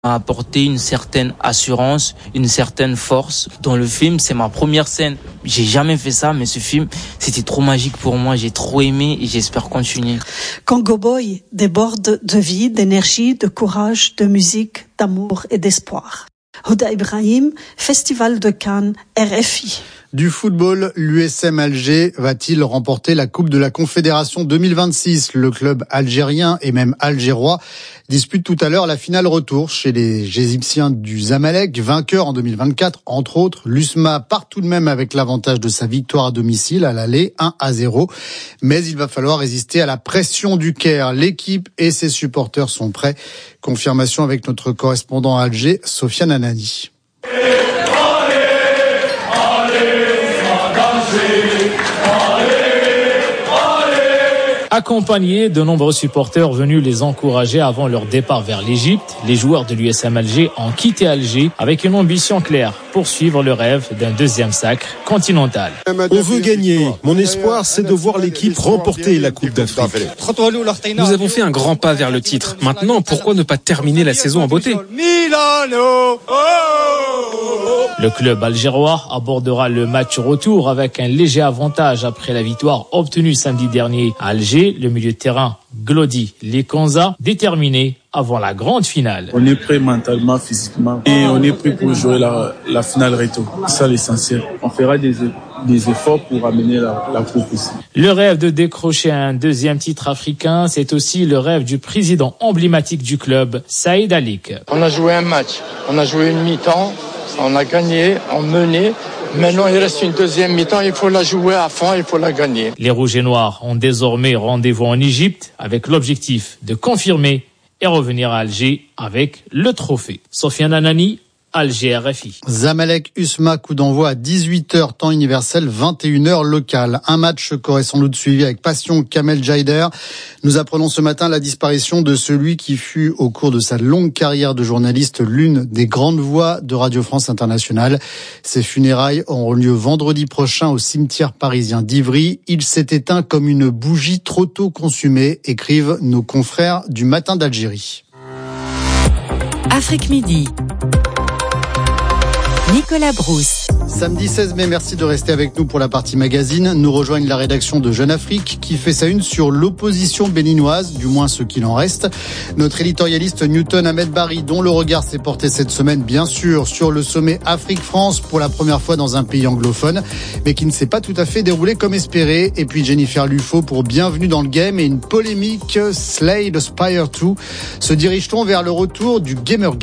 m'a apporté une certaine assurance, une certaine force. Dans le film, c'est ma première scène. J'ai jamais fait ça, mais ce film, c'était trop magique pour moi. J'ai trop aimé et j'espère continuer. Congo Boy déborde de vie, d'énergie, de courage, de musique, d'amour et d'espoir. Houda Ibrahim, Festival de Cannes, RFI. Du football, l'USM Alger va-t-il remporter la Coupe de la Confédération 2026 ? Le club algérien et même algérois dispute tout à l'heure la finale retour chez les Égyptiens du Zamalek, vainqueur en 2024, entre autres. L'USMA part tout de même avec l'avantage de sa victoire à domicile à l'aller, 1-0. Mais il va falloir résister à la pression du Caire. L'équipe et ses supporters sont prêts. Confirmation avec notre correspondant à Alger, Sofiane Anani. Accompagnés de nombreux supporters venus les encourager avant leur départ vers l'Égypte, les joueurs de l'USM Alger ont quitté Alger avec une ambition claire, poursuivre le rêve d'un deuxième sacre continental. On veut gagner. Mon espoir, c'est de voir l'équipe remporter la Coupe d'Afrique. Nous avons fait un grand pas vers le titre. Maintenant, pourquoi ne pas terminer la saison en beauté ? Le club algérois abordera le match retour avec un léger avantage après la victoire obtenue samedi dernier à Alger. Le milieu de terrain Glody Lekonza déterminé avant la grande finale. On est prêt mentalement, physiquement et on est prêt pour jouer la finale retour. C'est ça l'essentiel. On fera des efforts pour amener la coupe ici. Le rêve de décrocher un deuxième titre africain, c'est aussi le rêve du président emblématique du club, Saïd Alik. On a joué un match, on a joué une mi-temps, on a gagné, on menait. Maintenant, il reste une deuxième mi-temps, il faut la jouer à fond, il faut la gagner. Les Rouges et Noirs ont désormais rendez-vous en Égypte avec l'objectif de confirmer et revenir à Alger avec le trophée. Sofiane Anani, Alger, RFI. Zamalek USMA, coup d'envoi à 18h, temps universel, 21h local. Un match qu'aurait sans doute suivi avec passion Kamel Jaider. Nous apprenons ce matin la disparition de celui qui fut, au cours de sa longue carrière de journaliste, l'une des grandes voix de Radio France Internationale. Ses funérailles auront lieu vendredi prochain au cimetière parisien d'Ivry. Il s'est éteint comme une bougie trop tôt consumée, écrivent nos confrères du Matin d'Algérie. Afrique Midi. Nicolas Brousse. Samedi 16 mai, merci de rester avec nous pour la partie magazine. Nous rejoignent la rédaction de Jeune Afrique qui fait sa une sur l'opposition béninoise, du moins ce qu'il en reste. Notre éditorialiste Newton Ahmed Barry, dont le regard s'est porté cette semaine, bien sûr, sur le sommet Afrique-France pour la première fois dans un pays anglophone, mais qui ne s'est pas tout à fait déroulé comme espéré. Et puis Jennifer Lufo pour Bienvenue dans le Game et une polémique Slay the Spire 2. Se dirige-t-on vers le retour du Gamergate ?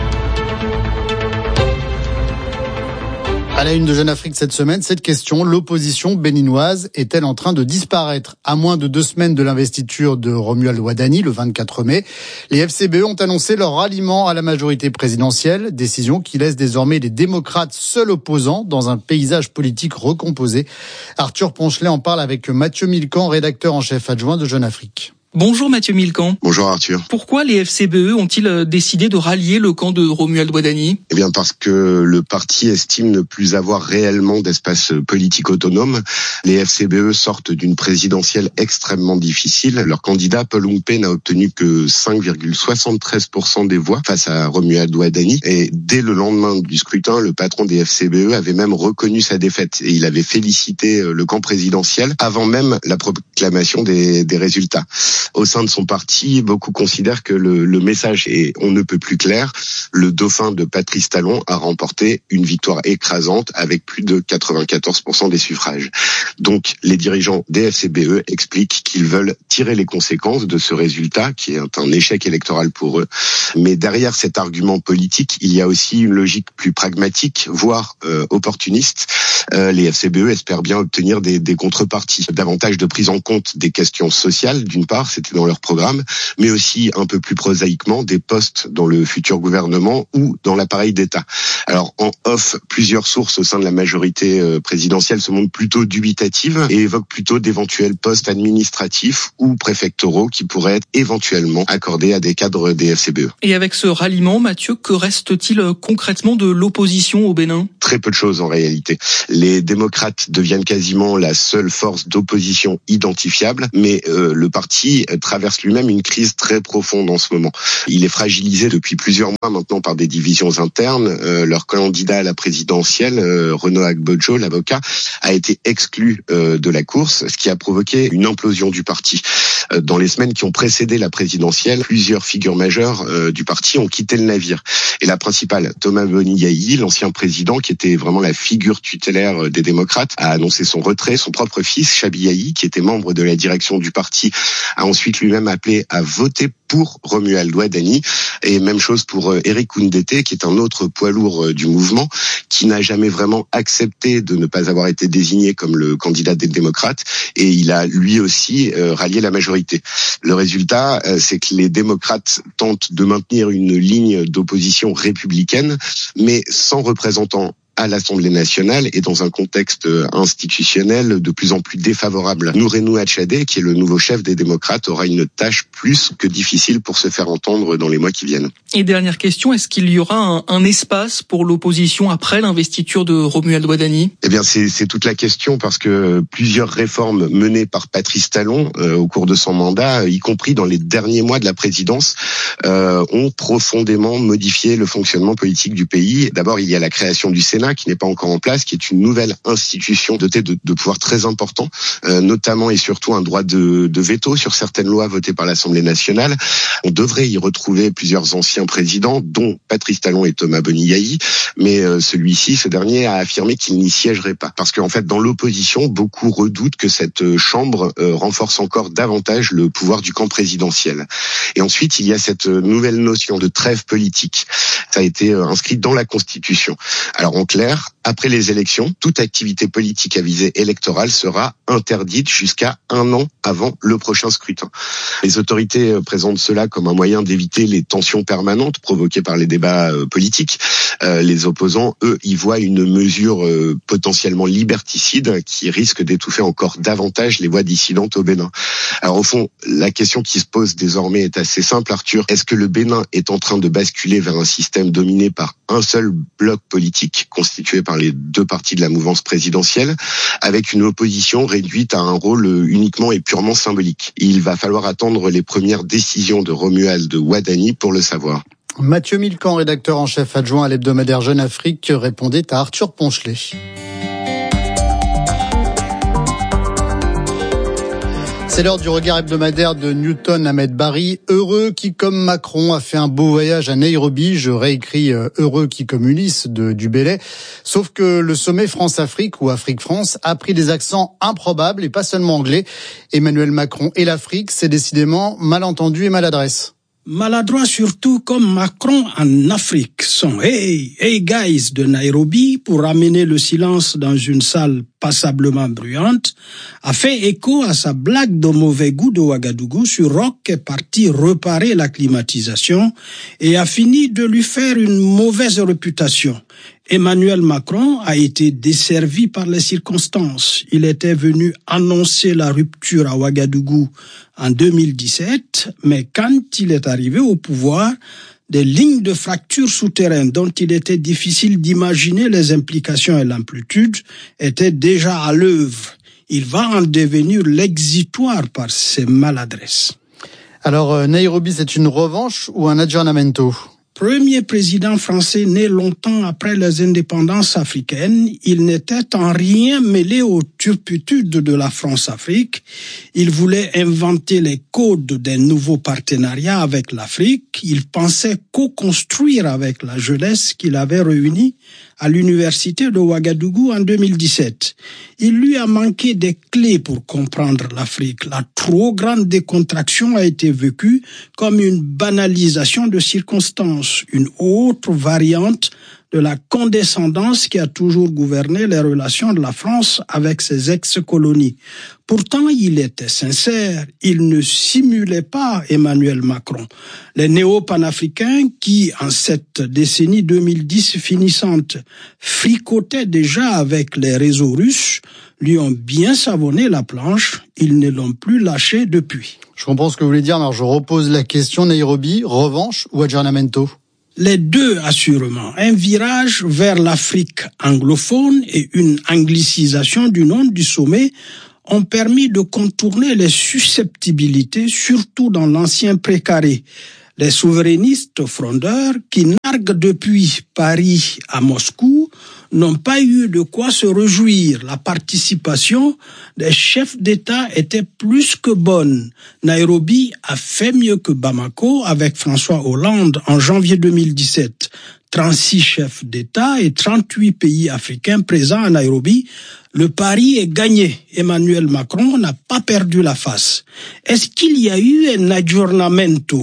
À la une de Jeune Afrique cette semaine, cette question, l'opposition béninoise est-elle en train de disparaître ? À moins de 2 semaines de l'investiture de Romuald Wadani, le 24 mai, les FCBE ont annoncé leur ralliement à la majorité présidentielle, décision qui laisse désormais les démocrates seuls opposants dans un paysage politique recomposé. Arthur Ponchelet en parle avec Mathieu Milcan, rédacteur en chef adjoint de Jeune Afrique. Bonjour Mathieu Milcan. Bonjour Arthur. Pourquoi les FCBE ont-ils décidé de rallier le camp de Romuald Wadani ? Eh bien parce que le parti estime ne plus avoir réellement d'espace politique autonome. Les FCBE sortent d'une présidentielle extrêmement difficile. Leur candidat Paul Oumpe n'a obtenu que 5,73% des voix face à Romuald Wadani. Et dès le lendemain du scrutin, le patron des FCBE avait même reconnu sa défaite. Et il avait félicité le camp présidentiel avant même la proclamation des résultats. Au sein de son parti, beaucoup considèrent que le message est on ne peut plus clair. Le dauphin de Patrice Talon a remporté une victoire écrasante avec plus de 94% des suffrages. Donc, les dirigeants des FCBE expliquent qu'ils veulent tirer les conséquences de ce résultat, qui est un échec électoral pour eux. Mais derrière cet argument politique, il y a aussi une logique plus pragmatique, voire opportuniste. Les FCBE espèrent bien obtenir des contreparties, davantage de prise en compte des questions sociales, d'une part, c'était dans leur programme, mais aussi un peu plus prosaïquement des postes dans le futur gouvernement ou dans l'appareil d'État. Alors en off, plusieurs sources au sein de la majorité présidentielle se montrent plutôt dubitatives et évoquent plutôt d'éventuels postes administratifs ou préfectoraux qui pourraient être éventuellement accordés à des cadres des FCBE. Et avec ce ralliement, Mathieu, que reste-t-il concrètement de l'opposition au Bénin ? Très peu de choses en réalité. Les démocrates deviennent quasiment la seule force d'opposition identifiable, mais le parti parti traverse lui-même une crise très profonde en ce moment. Il est fragilisé depuis plusieurs mois maintenant par des divisions internes. Leur candidat à la présidentielle, Renaud Agbojo, l'avocat, a été exclu de la course, ce qui a provoqué une implosion du parti. Dans les semaines qui ont précédé la présidentielle, plusieurs figures majeures du parti ont quitté le navire. Et la principale, Thomas Boni-Yayi, l'ancien président qui était vraiment la figure tutélaire des démocrates, a annoncé son retrait. Son propre fils, Chabi Yayi, qui était membre de la direction du parti, a ensuite lui-même appelé à voter pour Romuald Wadhani. Et même chose pour Éric Koundété, qui est un autre poids lourd du mouvement, qui n'a jamais vraiment accepté de ne pas avoir été désigné comme le candidat des démocrates. Et il a lui aussi rallié la majorité. Le résultat, c'est que les démocrates tentent de maintenir une ligne d'opposition républicaine, mais sans représentant à l'Assemblée nationale et dans un contexte institutionnel de plus en plus défavorable. Noureno Achadé, qui est le nouveau chef des démocrates, aura une tâche plus que difficile pour se faire entendre dans les mois qui viennent. Et dernière question, est-ce qu'il y aura un espace pour l'opposition après l'investiture de Romuald Wadhani ? Eh bien, c'est toute la question, parce que plusieurs réformes menées par Patrice Talon au cours de son mandat, y compris dans les derniers mois de la présidence, ont profondément modifié le fonctionnement politique du pays. D'abord, il y a la création du Sénat, qui n'est pas encore en place, qui est une nouvelle institution dotée de pouvoirs très importants, notamment et surtout un droit de veto sur certaines lois votées par l'Assemblée nationale. On devrait y retrouver plusieurs anciens présidents, dont Patrice Talon et Thomas Boni-Yayi, mais ce dernier a affirmé qu'il n'y siégerait pas. Parce qu'en fait, dans l'opposition, beaucoup redoutent que cette chambre renforce encore davantage le pouvoir du camp présidentiel. Et ensuite, il y a cette nouvelle notion de trêve politique. Ça a été inscrit dans la Constitution. Alors en clair, après les élections, toute activité politique à visée électorale sera interdite jusqu'à 1 an avant le prochain scrutin. Les autorités présentent cela comme un moyen d'éviter les tensions permanentes provoquées par les débats politiques. Les opposants, eux, y voient une mesure potentiellement liberticide qui risque d'étouffer encore davantage les voix dissidentes au Bénin. Alors au fond, la question qui se pose désormais est assez simple, Arthur. Est-ce que le Bénin est en train de basculer vers un système dominé par un seul bloc politique constitué par les deux partis de la mouvance présidentielle, avec une opposition réduite à un rôle uniquement et purement symbolique? Il va falloir attendre les premières décisions de Romuald Wadhani pour le savoir. Mathieu Milcan, rédacteur en chef adjoint à l'hebdomadaire Jeune Afrique, répondait à Arthur Ponchelet. C'est l'heure du regard hebdomadaire de Newton Ahmed Barry. Heureux qui, comme Macron, a fait un beau voyage à Nairobi. Je réécris heureux qui, comme Ulysse du Bélay. Sauf que le sommet France-Afrique ou Afrique-France a pris des accents improbables et pas seulement anglais. Emmanuel Macron et l'Afrique, c'est décidément malentendu et maladresse. Maladroit surtout comme Macron en Afrique. Son hey guys de Nairobi pour ramener le silence dans une salle passablement bruyante a fait écho à sa blague de mauvais goût de Ouagadougou sur Rock est parti réparer la climatisation et a fini de lui faire une mauvaise réputation. Emmanuel Macron a été desservi par les circonstances. Il était venu annoncer la rupture à Ouagadougou en 2017, mais quand il est arrivé au pouvoir, des lignes de fracture souterraines dont il était difficile d'imaginer les implications et l'amplitude étaient déjà à l'œuvre. Il va en devenir l'exutoire par ses maladresses. Alors, Nairobi, c'est une revanche ou un aggiornamento ? Premier président français né longtemps après les indépendances africaines, il n'était en rien mêlé aux turpitudes de la France-Afrique. Il voulait inventer les codes des nouveaux partenariats avec l'Afrique. Il pensait co-construire avec la jeunesse qu'il avait réunie à l'université de Ouagadougou en 2017. Il lui a manqué des clés pour comprendre l'Afrique. La trop grande décontraction a été vécue comme une banalisation de circonstances, une autre variante de la condescendance qui a toujours gouverné les relations de la France avec ses ex-colonies. Pourtant, il était sincère, il ne simulait pas Emmanuel Macron. Les néo-panafricains qui, en cette décennie 2010 finissante, fricotaient déjà avec les réseaux russes, lui ont bien savonné la planche, ils ne l'ont plus lâché depuis. Je comprends ce que vous voulez dire, alors je repose la question. Nairobi, revanche ou aggiornamento ? Les deux, assurément. Un virage vers l'Afrique anglophone et une anglicisation du nom du sommet ont permis de contourner les susceptibilités, surtout dans l'ancien précaré. Les souverainistes frondeurs qui narguent depuis Paris à Moscou n'ont pas eu de quoi se réjouir. La participation des chefs d'État était plus que bonne. Nairobi a fait mieux que Bamako avec François Hollande en janvier 2017. 36 chefs d'État et 38 pays africains présents à Nairobi. Le pari est gagné. Emmanuel Macron n'a pas perdu la face. Est-ce qu'il y a eu un aggiornamento ?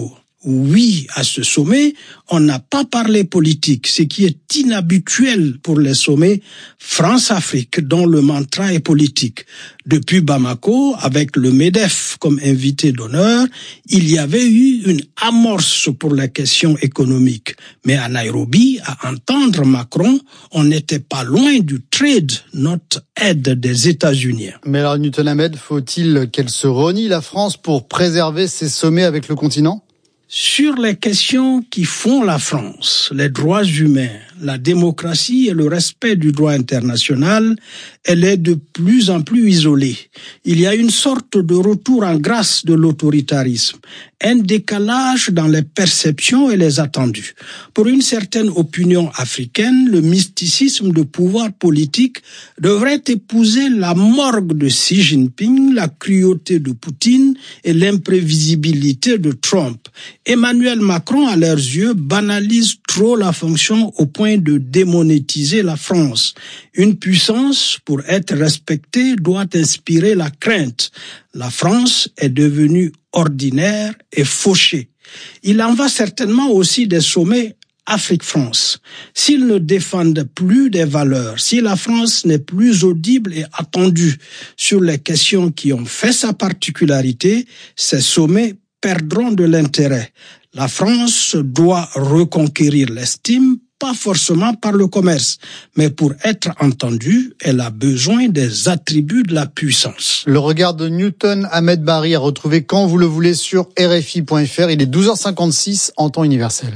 Oui, à ce sommet, on n'a pas parlé politique, ce qui est inhabituel pour les sommets France-Afrique, dont le mantra est politique. Depuis Bamako, avec le MEDEF comme invité d'honneur, il y avait eu une amorce pour les questions économiques. Mais à Nairobi, à entendre Macron, on n'était pas loin du trade, notre aide des États-Unis. Mais alors, Newton Ahmed, faut-il qu'elle se renie, la France, pour préserver ses sommets avec le continent ? Sur les questions qui font la France, les droits humains, la démocratie et le respect du droit international, elle est de plus en plus isolée. Il y a une sorte de retour en grâce de l'autoritarisme, un décalage dans les perceptions et les attendus. Pour une certaine opinion africaine, le mysticisme de pouvoir politique devrait épouser la morgue de Xi Jinping, la cruauté de Poutine et l'imprévisibilité de Trump. Emmanuel Macron, à leurs yeux, banalise trop la fonction au point de démonétiser la France. Une puissance, pour être respectée, doit inspirer la crainte. La France est devenue ordinaire et fauchée. Il en va certainement aussi des sommets Afrique-France. S'ils ne défendent plus des valeurs, si la France n'est plus audible et attendue sur les questions qui ont fait sa particularité, ces sommets perdront de l'intérêt. La France doit reconquérir l'estime, pas forcément par le commerce, mais pour être entendue, elle a besoin des attributs de la puissance. Le regard de Newton Ahmed Barry à retrouver quand vous le voulez sur RFI.fr. Il est 12h56 en temps universel.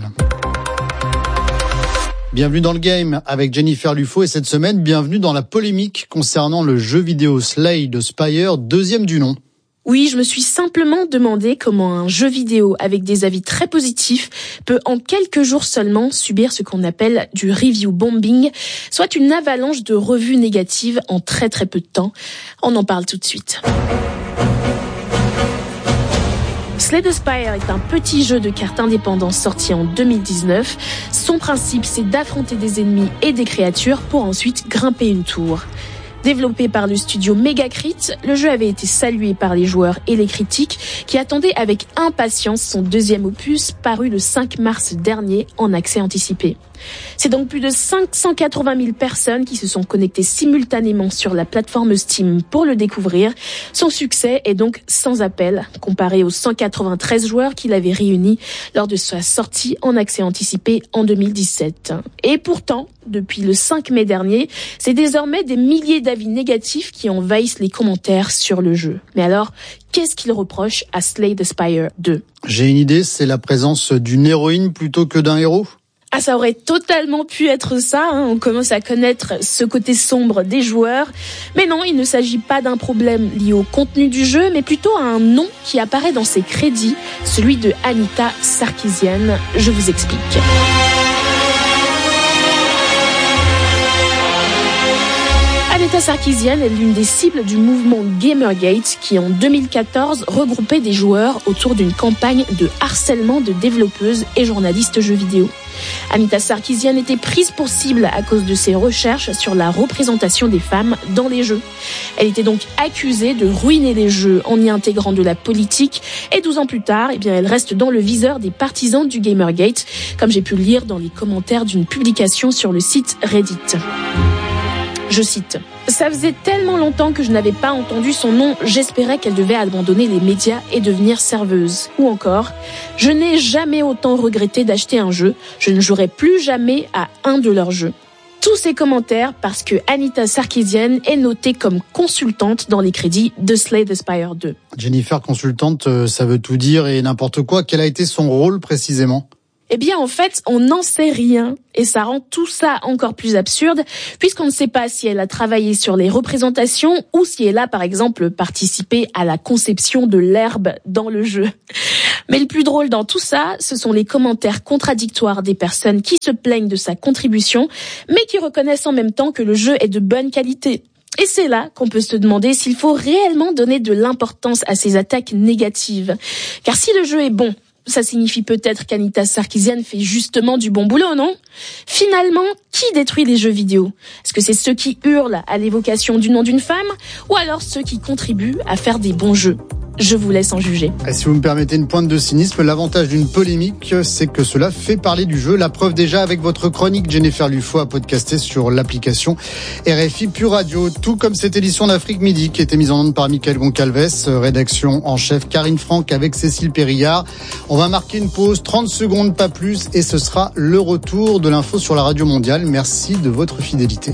Bienvenue dans le game avec Jennifer Lufo et cette semaine, bienvenue dans la polémique concernant le jeu vidéo Slay the Spire, deuxième du nom. Oui, je me suis simplement demandé comment un jeu vidéo avec des avis très positifs peut en quelques jours seulement subir ce qu'on appelle du review bombing, soit une avalanche de revues négatives en très très peu de temps. On en parle tout de suite. Slay the Spire est un petit jeu de cartes indépendant sorti en 2019. Son principe, c'est d'affronter des ennemis et des créatures pour ensuite grimper une tour. Développé par le studio Megacrit, le jeu avait été salué par les joueurs et les critiques qui attendaient avec impatience son deuxième opus paru le 5 mars dernier en accès anticipé. C'est donc plus de 580 000 personnes qui se sont connectées simultanément sur la plateforme Steam pour le découvrir. Son succès est donc sans appel, comparé aux 193 joueurs qu'il avait réunis lors de sa sortie en accès anticipé en 2017. Et pourtant, depuis le 5 mai dernier, c'est désormais des milliers d'avis négatifs qui envahissent les commentaires sur le jeu. Mais alors, qu'est-ce qu'il reproche à Slay the Spire 2 ? J'ai une idée, c'est la présence d'une héroïne plutôt que d'un héros ? Ah, ça aurait totalement pu être ça, hein. On commence à connaître ce côté sombre des joueurs. Mais non, il ne s'agit pas d'un problème lié au contenu du jeu, mais plutôt à un nom qui apparaît dans ses crédits, celui de Anita Sarkeesian. Je vous explique. Anita Sarkeesian est l'une des cibles du mouvement Gamergate qui, en 2014, regroupait des joueurs autour d'une campagne de harcèlement de développeuses et journalistes jeux vidéo. Anita Sarkeesian était prise pour cible à cause de ses recherches sur la représentation des femmes dans les jeux. Elle était donc accusée de ruiner les jeux en y intégrant de la politique et 12 ans plus tard, elle reste dans le viseur des partisans du Gamergate, comme j'ai pu le lire dans les commentaires d'une publication sur le site Reddit. Je cite « Ça faisait tellement longtemps que je n'avais pas entendu son nom, j'espérais qu'elle devait abandonner les médias et devenir serveuse. » Ou encore « Je n'ai jamais autant regretté d'acheter un jeu, je ne jouerai plus jamais à un de leurs jeux. » Tous ces commentaires parce que Anita Sarkeesian est notée comme consultante dans les crédits de Slay the Spire 2. Jennifer, consultante, ça veut tout dire et n'importe quoi. Quel a été son rôle précisément ? Eh bien, en fait, on n'en sait rien. Et ça rend tout ça encore plus absurde, puisqu'on ne sait pas si elle a travaillé sur les représentations ou si elle a, par exemple, participé à la conception de l'herbe dans le jeu. Mais le plus drôle dans tout ça, ce sont les commentaires contradictoires des personnes qui se plaignent de sa contribution, mais qui reconnaissent en même temps que le jeu est de bonne qualité. Et c'est là qu'on peut se demander s'il faut réellement donner de l'importance à ces attaques négatives. Car si le jeu est bon, ça signifie peut-être qu'Anita Sarkeesian fait justement du bon boulot, non ? Finalement, qui détruit les jeux vidéo ? Est-ce que c'est ceux qui hurlent à l'évocation du nom d'une femme, ou alors ceux qui contribuent à faire des bons jeux ? Je vous laisse en juger. Et si vous me permettez une pointe de cynisme, l'avantage d'une polémique, c'est que cela fait parler du jeu. La preuve déjà avec votre chronique Jennifer Lufo à podcaster sur l'application RFI Pure Radio. Tout comme cette édition d'Afrique Midi qui était mise en onde par Michael Goncalves, rédaction en chef Karine Franck avec Cécile Périllard. On va marquer une pause, 30 secondes, pas plus, et ce sera le retour de l'info sur la radio mondiale. Merci de votre fidélité.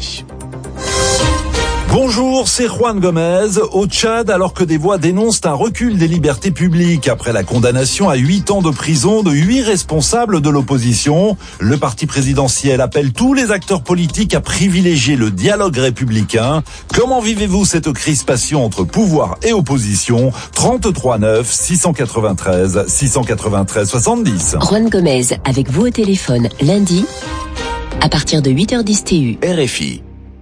Bonjour, c'est Juan Gomez. Au Tchad, alors que des voix dénoncent un recul des libertés publiques après la condamnation à 8 ans de prison de 8 responsables de l'opposition, le parti présidentiel appelle tous les acteurs politiques à privilégier le dialogue républicain. Comment vivez-vous cette crispation entre pouvoir et opposition ? 33 9 693 693 70. Juan Gomez avec vous au téléphone lundi à partir de 8h10 TU. RFI.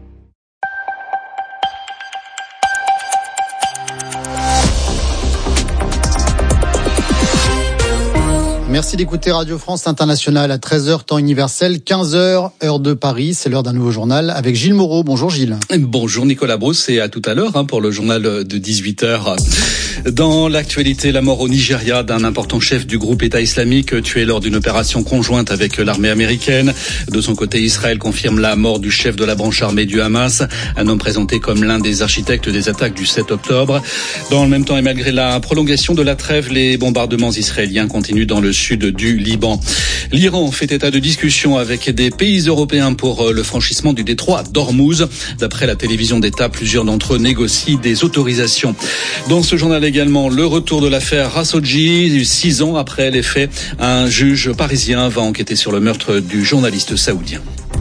Merci d'écouter Radio France Internationale à 13h, temps universel, 15h, heure de Paris. C'est l'heure d'un nouveau journal avec Gilles Moreau. Bonjour Gilles. Bonjour Nicolas Brousse et à tout à l'heure pour le journal de 18h. Dans l'actualité, la mort au Nigeria d'un important chef du groupe État islamique tué lors d'une opération conjointe avec l'armée américaine. De son côté, Israël confirme la mort du chef de la branche armée du Hamas, un homme présenté comme l'un des architectes des attaques du 7 octobre. Dans le même temps et malgré la prolongation de la trêve, les bombardements israéliens continuent dans le sud du Liban. L'Iran fait état de discussions avec des pays européens pour le franchissement du détroit d'Ormuz. D'après la télévision d'État, plusieurs d'entre eux négocient des autorisations. Dans ce journal également, le retour de l'affaire Khashoggi. 6 ans après les faits, un juge parisien va enquêter sur le meurtre du journaliste saoudien.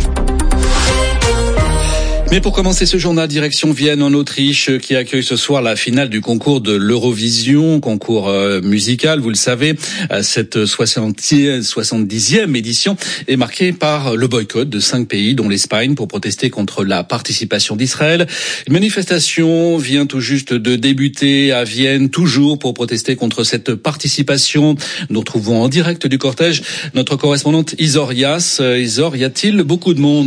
Mais pour commencer ce journal, direction Vienne en Autriche qui accueille ce soir la finale du concours de l'Eurovision, concours musical. Vous le savez, cette 70e édition est marquée par le boycott de 5 pays, dont l'Espagne, pour protester contre la participation d'Israël. Une manifestation vient tout juste de débuter à Vienne, toujours pour protester contre cette participation. Nous retrouvons en direct du cortège notre correspondante Isor Yass. Isor, y a-t-il beaucoup de monde ?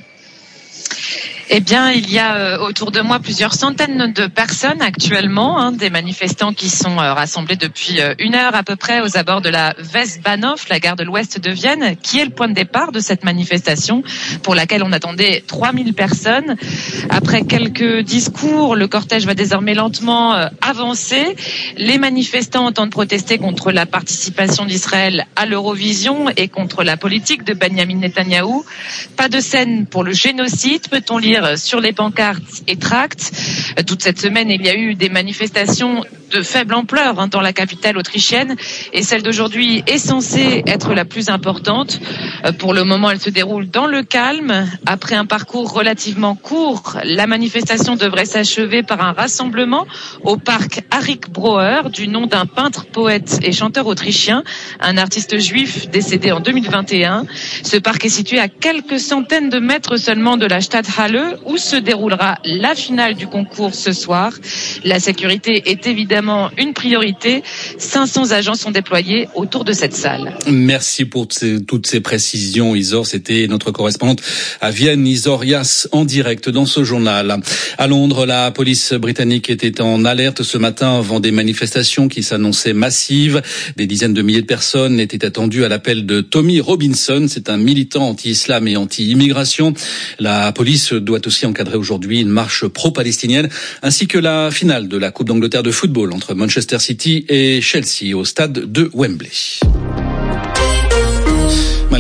Eh bien, il y a autour de moi plusieurs centaines de personnes actuellement, des manifestants qui sont rassemblés depuis 1 heure à peu près aux abords de la Westbahnhof, la gare de l'ouest de Vienne, qui est le point de départ de cette manifestation pour laquelle on attendait 3000 personnes. Après quelques discours, le cortège va désormais lentement avancer. Les manifestants entendent protester contre la participation d'Israël à l'Eurovision et contre la politique de Benjamin Netanyahou. Pas de scène pour le génocide, peut-on lire sur les pancartes et tracts. Toute cette semaine, il y a eu des manifestations de faible ampleur dans la capitale autrichienne et celle d'aujourd'hui est censée être la plus importante. Pour le moment, elle se déroule dans le calme. Après un parcours relativement court, la manifestation devrait s'achever par un rassemblement au parc Arik Brauer, du nom d'un peintre, poète et chanteur autrichien, un artiste juif décédé en 2021. Ce parc est situé à quelques centaines de mètres seulement de la Stadthalle, où se déroulera la finale du concours ce soir. La sécurité est évidemment une priorité. 500 agents sont déployés autour de cette salle. Merci pour toutes ces précisions, Isor. C'était notre correspondante à Vienne, Isor Yass, en direct dans ce journal. À Londres, la police britannique était en alerte ce matin avant des manifestations qui s'annonçaient massives. Des dizaines de milliers de personnes étaient attendues à l'appel de Tommy Robinson. C'est un militant anti-islam et anti-immigration. La police doit aussi encadrer aujourd'hui une marche pro-palestinienne ainsi que la finale de la Coupe d'Angleterre de football entre Manchester City et Chelsea au stade de Wembley. Malgré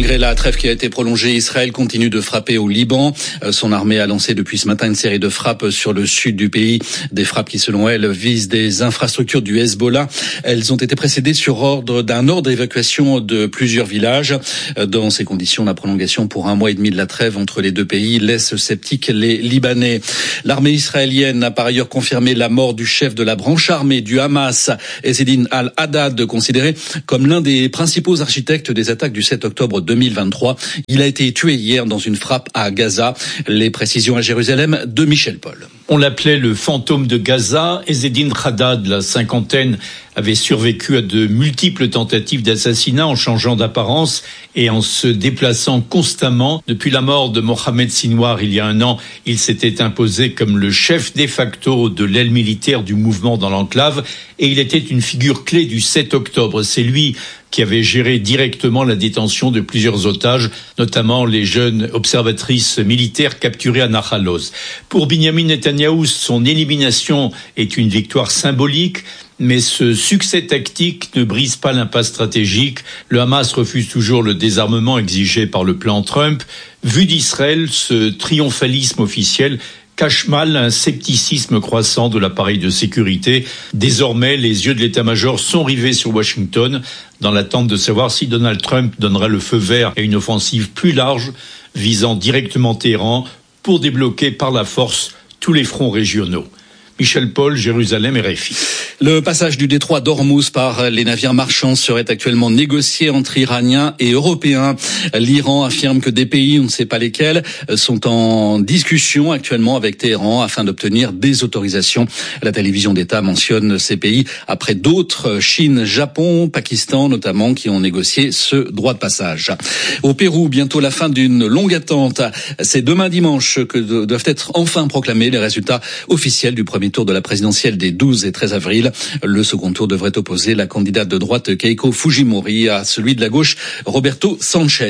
Malgré la trêve qui a été prolongée, Israël continue de frapper au Liban. Son armée a lancé depuis ce matin une série de frappes sur le sud du pays. Des frappes qui, selon elle, visent des infrastructures du Hezbollah. Elles ont été précédées sur ordre d'évacuation de plusieurs villages. Dans ces conditions, la prolongation pour 1 mois et demi de la trêve entre les deux pays laisse sceptiques les Libanais. L'armée israélienne a par ailleurs confirmé la mort du chef de la branche armée du Hamas, Ezzedine al-Haddad, considéré comme l'un des principaux architectes des attaques du 7 octobre 2023. Il a été tué hier dans une frappe à Gaza. Les précisions à Jérusalem de Michel Paul. On l'appelait le fantôme de Gaza. Ezzedine al-Haddad, la cinquantaine, avait survécu à de multiples tentatives d'assassinat en changeant d'apparence et en se déplaçant constamment. Depuis la mort de Mohamed Sinwar il y a 1 an, il s'était imposé comme le chef de facto de l'aile militaire du mouvement dans l'enclave et il était une figure clé du 7 octobre. C'est lui qui avait géré directement la détention de plusieurs otages, notamment les jeunes observatrices militaires capturées à Nahal Oz. Pour Binyamin Netanyahou, son élimination est une victoire symbolique, mais ce succès tactique ne brise pas l'impasse stratégique. Le Hamas refuse toujours le désarmement exigé par le plan Trump. Vu d'Israël, ce triomphalisme officiel cache mal un scepticisme croissant de l'appareil de sécurité. Désormais, les yeux de l'état-major sont rivés sur Washington dans l'attente de savoir si Donald Trump donnera le feu vert à une offensive plus large visant directement Téhéran pour débloquer par la force tous les fronts régionaux. Michel Paul, Jérusalem, RFI. Le passage du détroit d'Ormuz par les navires marchands serait actuellement négocié entre Iraniens et Européens. L'Iran affirme que des pays, on ne sait pas lesquels, sont en discussion actuellement avec Téhéran afin d'obtenir des autorisations. La télévision d'État mentionne ces pays après d'autres, Chine, Japon, Pakistan notamment, qui ont négocié ce droit de passage. Au Pérou, bientôt la fin d'une longue attente. C'est demain dimanche que doivent être enfin proclamés les résultats officiels du premier tour de la présidentielle des 12 et 13 avril. Le second tour devrait opposer la candidate de droite Keiko Fujimori à celui de la gauche Roberto Sanchez.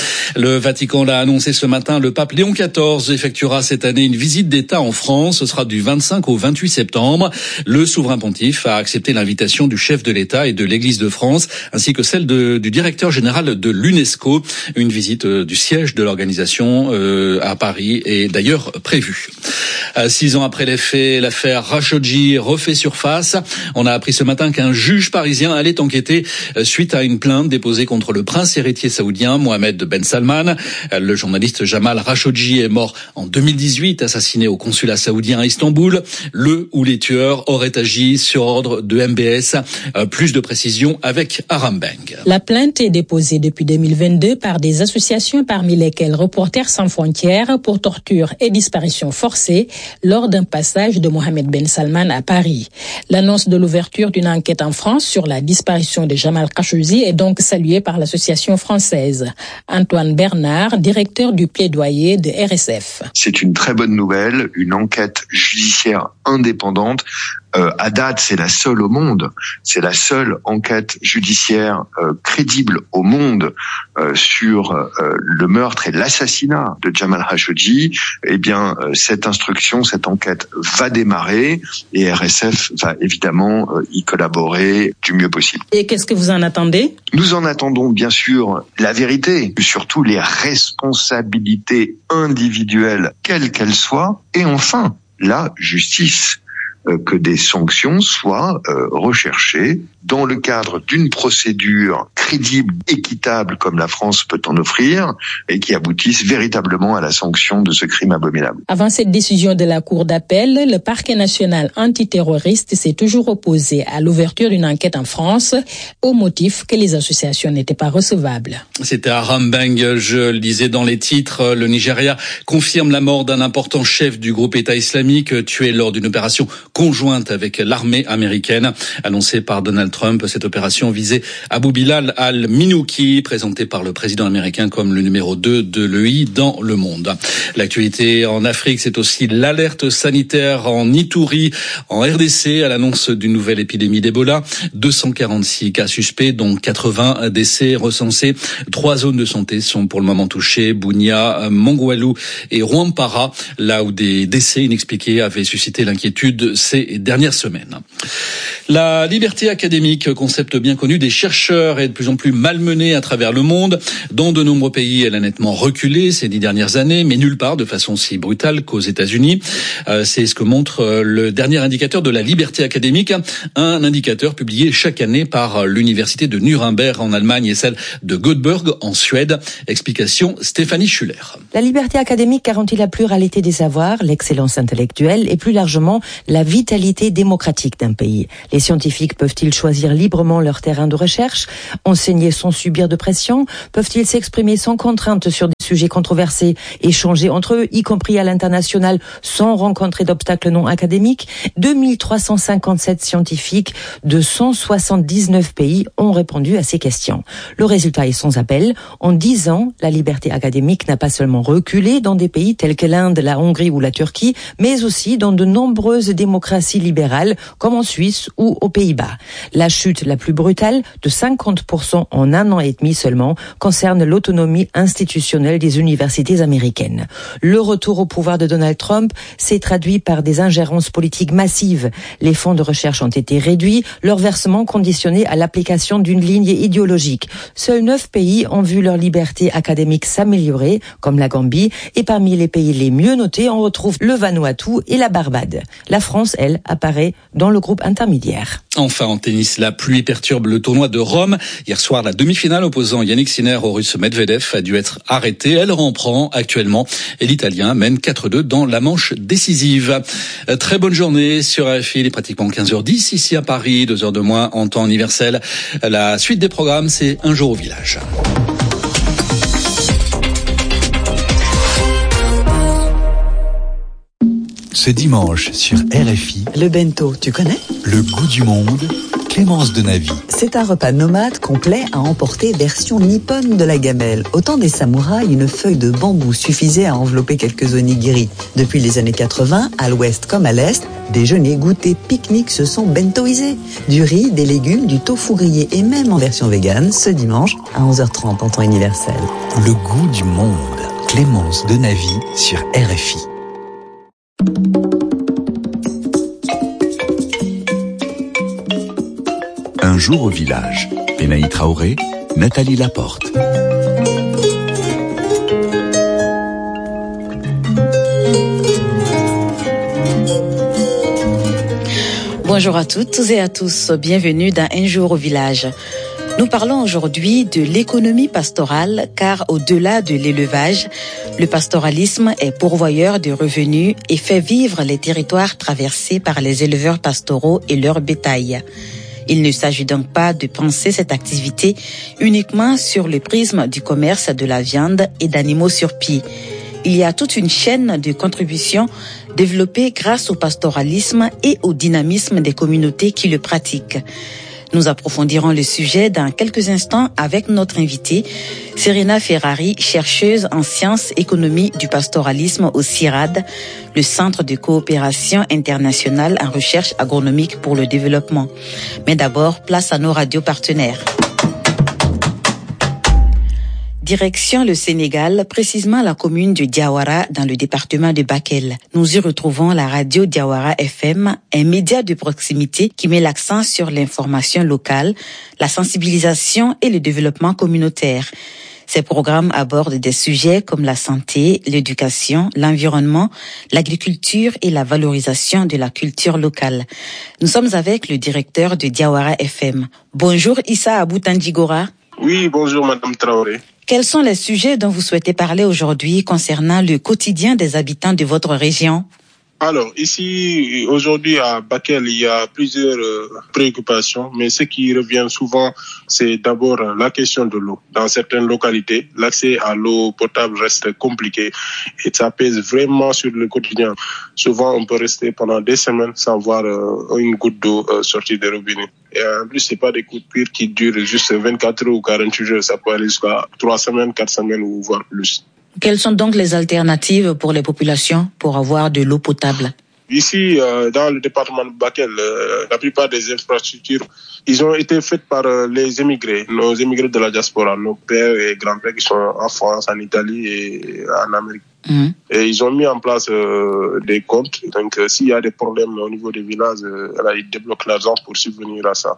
Le Vatican l'a annoncé ce matin, le pape Léon XIV effectuera cette année une visite d'État en France. Ce sera du 25 au 28 septembre. Le souverain pontife a accepté l'invitation du chef de l'État et de l'Église de France, ainsi que celle du directeur général de l'UNESCO. Une visite du siège de l'organisation à Paris est d'ailleurs prévue. 6 ans après les faits, l'affaire Khashoggi refait surface. On a appris ce matin qu'un juge parisien allait enquêter suite à une plainte déposée contre le prince héritier saoudien Mohamed Ben Salman. Le journaliste Jamal Khashoggi est mort en 2018, assassiné au consulat saoudien à Istanbul. Le ou les tueurs auraient agi sur ordre de MBS. Plus de précisions avec Aram Beng. La plainte est déposée depuis 2022 par des associations parmi lesquelles Reporters sans frontières pour torture et disparition forcée lors d'un passage de Mohamed Ben Salman à Paris. L'annonce de l'ouverture d'une enquête en France sur la disparition de Jamal Khashoggi est donc saluée par l'association française. Antoine Bernard, directeur du plaidoyer de RSF. C'est une très bonne nouvelle, une enquête judiciaire indépendante. À date, c'est la seule au monde. C'est la seule enquête judiciaire crédible au monde sur le meurtre et l'assassinat de Jamal Khashoggi. Eh bien, cette instruction, cette enquête va démarrer et RSF va évidemment y collaborer du mieux possible. Et qu'est-ce que vous en attendez ? Nous en attendons bien sûr la vérité, surtout les responsabilités individuelles, quelles qu'elles soient, et enfin la justice. Que des sanctions soient recherchées dans le cadre d'une procédure crédible, équitable comme la France peut en offrir et qui aboutissent véritablement à la sanction de ce crime abominable. Avant cette décision de la Cour d'appel, le parquet national antiterroriste s'est toujours opposé à l'ouverture d'une enquête en France au motif que les associations n'étaient pas recevables. C'était Aram Beng, je le disais dans les titres. Le Nigeria confirme la mort d'un important chef du groupe État islamique tué lors d'une opération conjointe avec l'armée américaine, annoncée par Donald Trump. Cette opération visait Abu Bilal al-Minouki, présenté par le président américain comme le numéro 2 de l'EI dans le monde. L'actualité en Afrique, c'est aussi l'alerte sanitaire en Ituri, en RDC, à l'annonce d'une nouvelle épidémie d'Ebola. 246 cas suspects, dont 80 décès recensés. 3 zones de santé sont pour le moment touchées, Bunia, Mongwalu et Rwampara, là où des décès inexpliqués avaient suscité l'inquiétude ces dernières semaines. La liberté académique académique, concept bien connu des chercheurs et de plus en plus malmené à travers le monde. Dans de nombreux pays, elle a nettement reculé ces 10 dernières années, mais nulle part de façon si brutale qu'aux États-Unis. C'est ce que montre le dernier indicateur de la liberté académique, un indicateur publié chaque année par l'université de Nuremberg en Allemagne et celle de Göteborg en Suède. Explication Stéphanie Schuller. La liberté académique garantit la pluralité des savoirs, l'excellence intellectuelle et plus largement la vitalité démocratique d'un pays. Les scientifiques peuvent-ils choisir librement leur terrain de recherche, enseigner sans subir de pression? Peuvent-ils s'exprimer sans contrainte sur des sujets controversés, échanger entre eux, y compris à l'international, sans rencontrer d'obstacles non académiques? 2357 scientifiques de 179 pays ont répondu à ces questions. Le résultat est sans appel. En 10 ans, la liberté académique n'a pas seulement reculé dans des pays tels que l'Inde, la Hongrie ou la Turquie, mais aussi dans de nombreuses démocraties libérales, comme en Suisse ou aux Pays-Bas. La chute la plus brutale, de 50% en 1 an et demi seulement, concerne l'autonomie institutionnelle des universités américaines. Le retour au pouvoir de Donald Trump s'est traduit par des ingérences politiques massives. Les fonds de recherche ont été réduits, leur versement conditionné à l'application d'une ligne idéologique. Seuls 9 pays ont vu leur liberté académique s'améliorer, comme la Gambie, et parmi les pays les mieux notés, on retrouve le Vanuatu et la Barbade. La France, elle, apparaît dans le groupe intermédiaire. Enfin, en tennis, la pluie perturbe le tournoi de Rome. Hier soir, la demi-finale opposant Yannick Sinner au Russe Medvedev a dû être arrêtée. Elle reprend actuellement et l'Italien mène 4-2 dans la manche décisive. Très bonne journée sur RFI. Il est pratiquement 15h10 ici à Paris, 2 heures de moins en temps universel. La suite des programmes, c'est Un jour au village. Ce dimanche sur RFI, le bento, tu connais? Le goût du monde, Clémence Denavi. C'est un repas nomade complet à emporter version nippone de la gamelle. Au temps des samouraïs, une feuille de bambou suffisait à envelopper quelques onigiri. Depuis les années 80, à l'ouest comme à l'est, déjeuner, goûter, pique-nique se sont bentoisés. Du riz, des légumes, du tofu grillé et même en version végane, ce dimanche à 11h30 en temps universel. Le goût du monde, Clémence Denavi sur RFI. Un jour au village. Benaï Traoré, Nathalie Laporte. Bonjour à toutes et à tous. Bienvenue dans Un jour au village. Nous parlons aujourd'hui de l'économie pastorale car au-delà de l'élevage, le pastoralisme est pourvoyeur de revenus et fait vivre les territoires traversés par les éleveurs pastoraux et leur bétail. Il ne s'agit donc pas de penser cette activité uniquement sur le prisme du commerce de la viande et d'animaux sur pied. Il y a toute une chaîne de contributions développée grâce au pastoralisme et au dynamisme des communautés qui le pratiquent. Nous approfondirons le sujet dans quelques instants avec notre invitée, Serena Ferrari, chercheuse en sciences économie du pastoralisme au CIRAD, le Centre de coopération internationale en recherche agronomique pour le développement. Mais d'abord, place à nos radios partenaires. Direction le Sénégal, précisément la commune de Diawara dans le département de Bakel. Nous y retrouvons la radio Diawara FM, un média de proximité qui met l'accent sur l'information locale, la sensibilisation et le développement communautaire. Ces programmes abordent des sujets comme la santé, l'éducation, l'environnement, l'agriculture et la valorisation de la culture locale. Nous sommes avec le directeur de Diawara FM. Bonjour Issa Abou-Tandjigora. Oui, bonjour Madame Traoré. Quels sont les sujets dont vous souhaitez parler aujourd'hui concernant le quotidien des habitants de votre région? Alors, ici, aujourd'hui à Bakel, il y a plusieurs préoccupations, mais ce qui revient souvent, c'est d'abord la question de l'eau. Dans certaines localités, l'accès à l'eau potable reste compliqué et ça pèse vraiment sur le quotidien. Souvent, on peut rester pendant des semaines sans voir une goutte d'eau sortir des robinets. Et en plus, c'est pas des coups de pire qui durent juste 24 heures ou 48 heures. Ça peut aller jusqu'à 3 semaines, 4 semaines ou voire plus. Quelles sont donc les alternatives pour les populations pour avoir de l'eau potable? Ici, dans le département de Bakel, la plupart des infrastructures, ils ont été faites par les émigrés, nos émigrés de la diaspora, nos pères et grands-pères qui sont en France, en Italie et en Amérique. Et ils ont mis en place des comptes. Donc, s'il y a des problèmes au niveau des villages, ils débloquent l'argent pour subvenir à ça.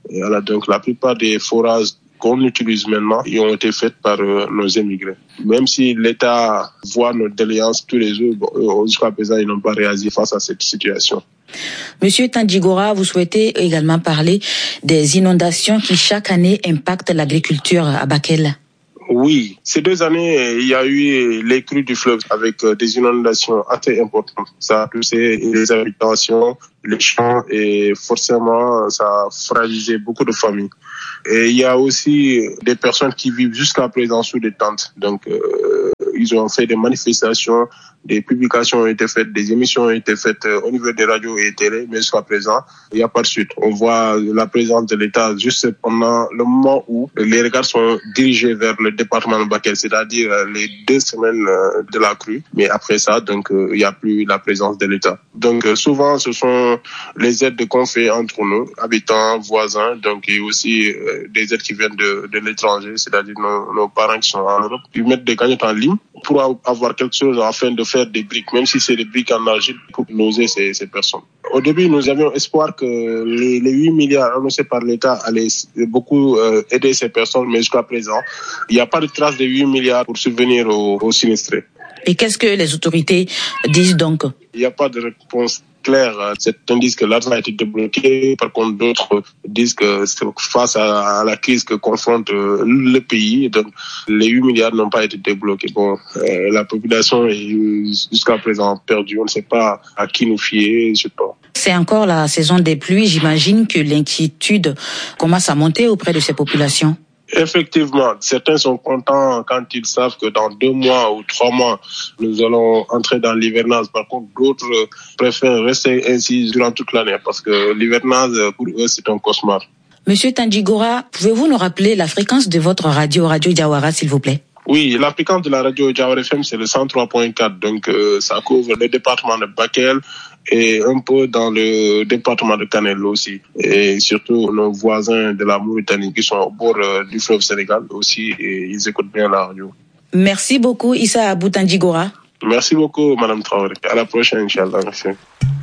Et voilà, donc la plupart des forages qu'on utilise maintenant, ils ont été faits par nos émigrés. Même si l'État voit nos déléances tous les jours, jusqu'à présent, ils n'ont pas réagi face à cette situation. Monsieur Tandjigora, vous souhaitez également parler des inondations qui chaque année impactent l'agriculture à Bakel. Oui, ces 2 années, il y a eu les crues du fleuve avec des inondations assez importantes. Ça a touché les habitations, les champs et forcément, ça a fragilisé beaucoup de familles. Et il y a aussi des personnes qui vivent jusqu'à présent sous des tentes. Donc, ils ont fait des manifestations, des publications ont été faites, des émissions ont été faites au niveau des radios et télé, mais jusqu'à présent, il n'y a pas de suite. On voit la présence de l'État juste pendant le moment où les regards sont dirigés vers le département de Bakel, c'est-à-dire les 2 semaines de la crue. Mais après ça, donc, il n'y a plus la présence de l'État. Donc, souvent, ce sont les aides qu'on fait entre nous, habitants, voisins, donc, et aussi des aides qui viennent de l'étranger, c'est-à-dire nos parents qui sont en Europe. Ils mettent des cagnottes en ligne pour avoir quelque chose afin de faire des briques, même si c'est des briques en argile, pour loger ces personnes. Au début, nous avions espoir que les 8 milliards annoncés par l'État allaient beaucoup aider ces personnes, mais jusqu'à présent, il n'y a pas de trace de 8 milliards pour subvenir aux sinistrés. Et qu'est-ce que les autorités disent donc? Il n'y a pas de réponse claire. Certains disent que l'argent a été débloqué, par contre d'autres disent que c'est face à la crise que confronte le pays. Donc les 8 milliards n'ont pas été débloqués. Bon, la population est jusqu'à présent perdue. On ne sait pas à qui nous fier, je sais pas. C'est encore la saison des pluies. J'imagine que l'inquiétude commence à monter auprès de ces populations. Effectivement, certains sont contents quand ils savent que dans 2 mois ou 3 mois, nous allons entrer dans l'hivernage. Par contre, d'autres préfèrent rester ainsi durant toute l'année parce que l'hivernage, pour eux, c'est un cauchemar. Monsieur Tandjigora, pouvez-vous nous rappeler la fréquence de votre Radio Diawara, s'il vous plaît? Oui, la fréquence de la radio Diawara FM, c'est le 103.4. Donc, ça couvre le département de Bakel et un peu dans le département de Kanel aussi. Et surtout, nos voisins de la Mauritanie qui sont au bord du fleuve Sénégal aussi, et ils écoutent bien la radio. Merci beaucoup, Issa Abou Tandjigora. Merci beaucoup, Madame Traoré. À la prochaine, Inch'Allah. Merci.